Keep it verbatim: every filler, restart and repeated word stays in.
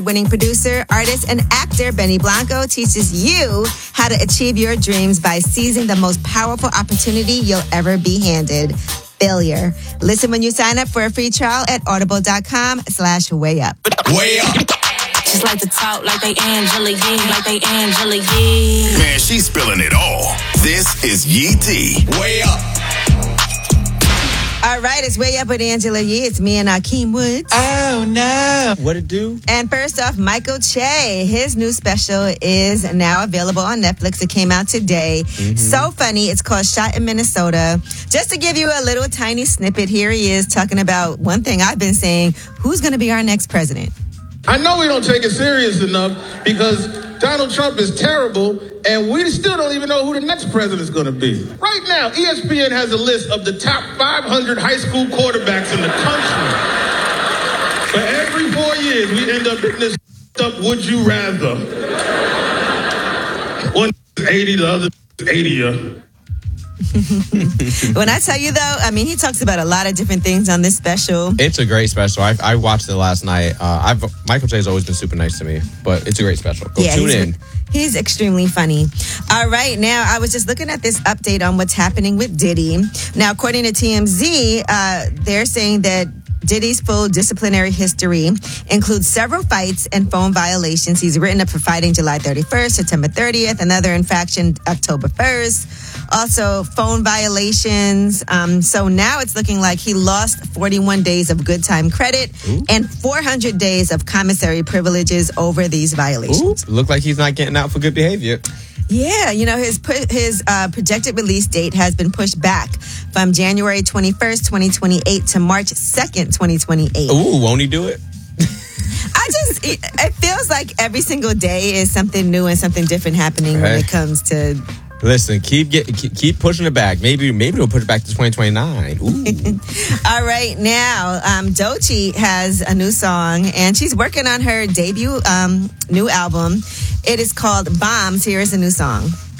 Winning producer, artist, and actor Benny Blanco teaches you how to achieve your dreams by seizing the most powerful opportunity you'll ever be handed. Failure. Listen when you sign up for a free trial at audible.com slash way up. Way up. Just like to talk like they Angela Yee, like they Angela Yee. Man, she's spilling it all. This is Yee T. Way up. All right, it's Way Up with Angela Yee. It's me and Akeem Woods. Oh, no. What it do? And first off, Michael Che. His new special is now available on Netflix. It came out today. Mm-hmm. So funny. It's called Shot in Minnesota. Just to give you a little tiny snippet, here he is talking about one thing I've been saying. Who's going to be our next president? I know we don't take it serious enough because Donald Trump is terrible, and we still don't even know who the next president is going to be. Right now, E S P N has a list of the top five hundred high school quarterbacks in the country. But every four years, we end up hitting this up would you rather. One is eighty, the other is eighty. When I tell you, though, I mean, he talks about a lot of different things on this special. It's a great special. I, I watched it last night. Uh, I've Michael Che's always been super nice to me, but it's a great special. Go yeah, tune he's, in. He's extremely funny. All right, now, I was just looking at this update on what's happening with Diddy. Now, according to T M Z, uh, they're saying that Diddy's full disciplinary history includes several fights and phone violations. He's written up for fighting July thirty-first, September thirtieth, another infraction October first. Also, phone violations. Um, so now it's looking like he lost forty-one days of good time credit Ooh. and four hundred days of commissary privileges over these violations. Ooh. Look like he's not getting out for good behavior. Yeah, you know, his his uh, projected release date has been pushed back from January twenty-first, twenty twenty-eight to March second, twenty twenty-eight. Ooh, won't he do it? I just, it, it feels like every single day is something new and something different happening okay. when it comes to... Listen, keep get, keep pushing it back. Maybe maybe we'll push it back to twenty twenty-nine. Ooh. All right, now um, Doechii has a new song, and she's working on her debut um, new album. It is called Bombs. Here is a new song.